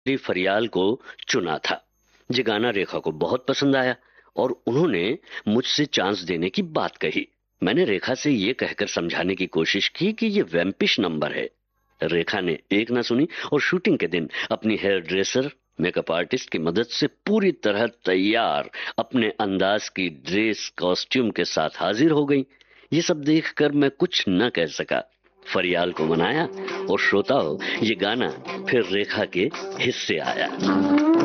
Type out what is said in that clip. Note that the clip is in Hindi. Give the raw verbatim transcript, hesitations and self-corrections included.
फरियाल को चुना था। ये गाना रेखा को बहुत पसंद आया और उन्होंने मुझसे चांस देने की बात कही। मैंने रेखा से ये कहकर समझाने की कोशिश की कि ये वैम्पिश नंबर है। रेखा ने एक ना सुनी और शूटिंग के दिन अपनी हेयर ड्रेसर मेकअप आर्टिस्ट की मदद से पूरी तरह तैयार अपने अंदाज की ड्रेस कॉस्ट्यूम के साथ हाजिर हो गई। ये सब देखकर मैं कुछ न कह सका। फरियाल को मनाया और श्रोताओं, ये गाना फिर रेखा के हिस्से आया।